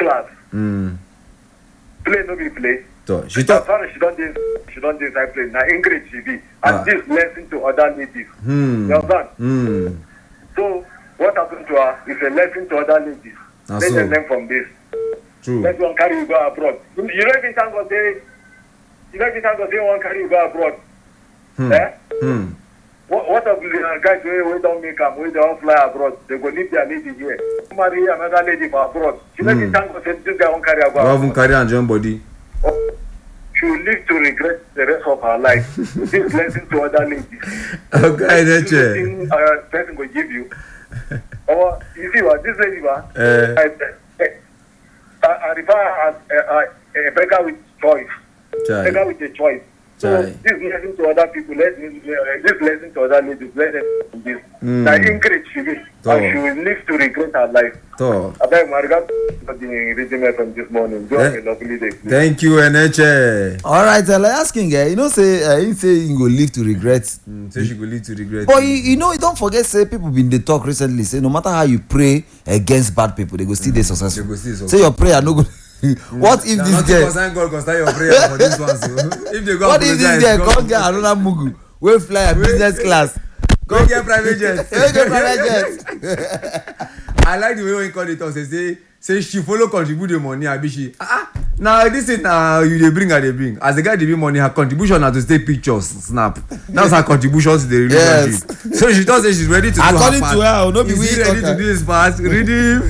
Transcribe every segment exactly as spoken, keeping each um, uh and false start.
class. Mm. Play no be play. So she As talk. far as she don't dey, she don't dey inside play. Now English she be, and Ah. this lesson to other ladies. Hmm. You understand? Hmm. So what happened to her is a lesson to other ladies. Ah, Let so. them learn from this. True. Let one carry you go abroad. You you don't even thank God say, you don't even thank God say one carry you go abroad. Hmm. Eh? Hmm. What what of the guys wey wey don make am, wey don fly abroad? They go leave their lady here. Marry another lady for abroad. You don't even Hmm. thank God say this guy won't carry her go Why abroad. even carry and join body? She will live to regret the rest of her life. This lesson to other ladies. Okay, that's it. Thing, uh, person will give you. Or you see what this lady was. Eh. I, I, I refer her as a, a, a beggar with choice. Chai. Beggar with a choice. So Chai. this lesson to other people. Let me uh, this lesson to other ladies. Let them do this. Mm. Now Ingrid she will, So. and she will live to regret her life. So, I beg my regard for the reading from this morning. Do have Eh. a lovely day. please. thank you, N H A. All right, uh, like asking, uh, you know, say uh, he say he go live to regret. Mm, say she go lead to regret. But you, you know, you don't forget, say people been dey talk recently. Say no matter how you pray against bad people, they go still dey successful. They go still Say your prayer no go. What if Now, this nothing girl? concern God can start your prayer for this one. So if they go What if this apologize, girl God- come get another mugu? We fly a business class. go get private jet. We get private jet. I like the way when he call it us. They say say she follow contribute the money. Abi she ah ah. Now this is now you dey bring her dey bring. As the guy dey bring money, her contribution na to take pictures, snap. That's her contribution to the relationship. Yes. So she just say she's ready to do her part. According to her, no be Is we he ready talk to do her. his part? Ready?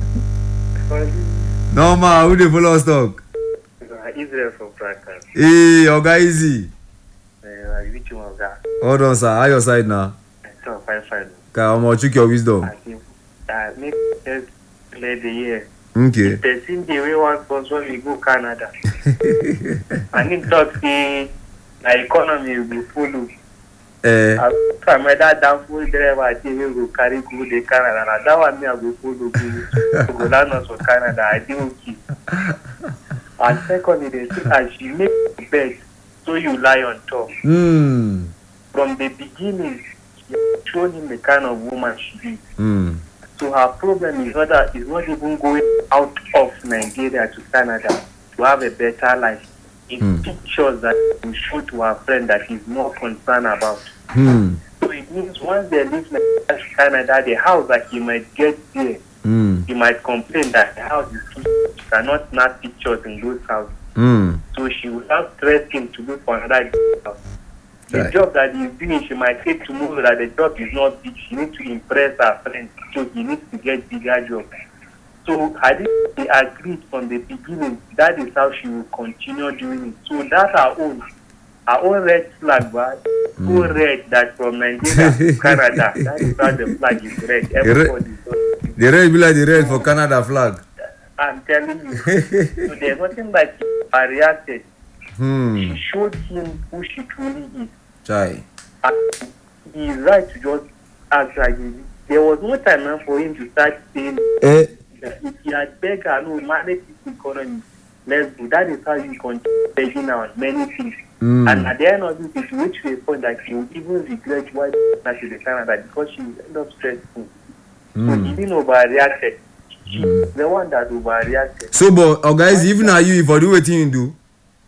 No ma, who dey follow us talk? Israel from Prakan. Hey, Oga Easy. Uh, which one of that? Hold on, sir. How your side now? I saw five five. Okay, I'm gonna check your wisdom. I think that make us clear the year. Okay. Person the way one sponsor we go Canada. And him talk say na economy will follow. Eh, I come that down full driver I think we go carry go the Canada. Na that one me I go follow go go land us for Canada. I think okay. And secondly, they say as she make the bed, so you lie on top. hmm. From the beginning, she showed him the kind of woman she is. Hmm. So her problem is not that is not even going out of Nigeria to Canada to have a better life. It's Hmm. pictures that will show to her friend that she's more concerned about. Hmm. So it means once they leave Nigeria to Canada, the house that he might get there, Hmm. he might complain that the house is too she cannot snap pictures in those houses. Hmm. So she will have stressed him to look for another job. The Right. job that he's doing, she might say tomorrow that the job is not big. She needs to impress her friends, so he needs to get bigger job. So had they agreed from the beginning, that is how she will continue doing it. So that's her own, her own red flag, but so Mm. red that from Nigeria to Canada, that is how the flag is red. Everybody knows. The red be like the red for Canada flag. I'm telling you. So there's nothing like I reacted. Hmm. She showed him who she truly is. Chai. And he is right to just act like this. There was no time now for him to start saying Eh, that if he had begged her, no, manage this economy, let's go. That is how you continue begging her on many things. Hmm. And at the end of it, it will reach to a point that she will even regret why she to Canada because she will end up stressful. So Hmm. he didn't overreacted. She's the one that overreacted. So, but oh guys, even are you if I do wetin you do?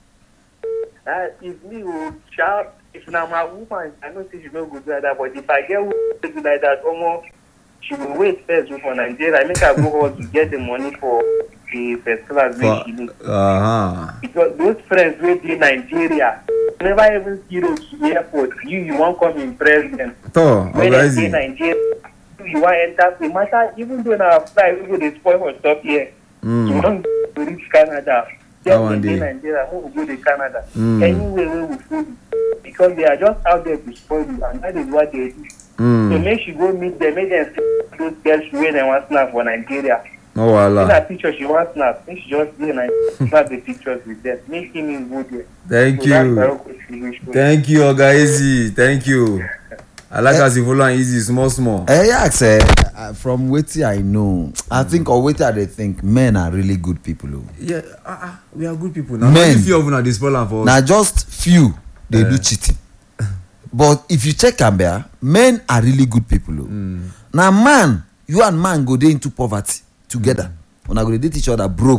Uh, if me who sharp, if now my woman, I know say she no go do like that. But if I get woman to do like that, almost she will wait first for Nigeria. I make her go home to get the money for the first class wey she need. Uh huh. Because those friends wey dey Nigeria never even see those airport. You you wan come impress them. So, When oh they guys, dey Nigeria, you wan enter. No matter even though na flight wey go dey spoil for top here, you hmm. wan to reach Canada. That one Just dey dey. Nigeria, who go to Canada? Mm. Anyway, wey we full because they are just out there to spoil you, and that is what they do. So Hmm. make she go meet them, make them see those girls wey dem wan snap for Nigeria. No See wahala. that picture she wan snap, make she just dey Nigeria, snap the pictures with them. Make him go there. Thank So that's you. my own contribution. Thank you, Oga Easy. Thank you. I like as you follow am easy, small, small. eh, yes, eh, uh, from wetin I know, I think or wetin I dey think, men are really good people. Oh. Yeah, uh, uh, we are good people now. Men. Only few of una dey spoil am for us. Na just few dey Eh. do cheating. But if you check am there, men are really good people. Oh. Mm. Na man, you and man go dey into poverty together. Una go dey date each other broke.